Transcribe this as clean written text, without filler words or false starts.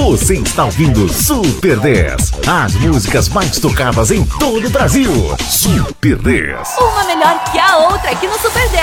Você está ouvindo Super 10. As músicas mais tocadas em todo o Brasil. Super 10. Uma melhor que a outra aqui no Super 10.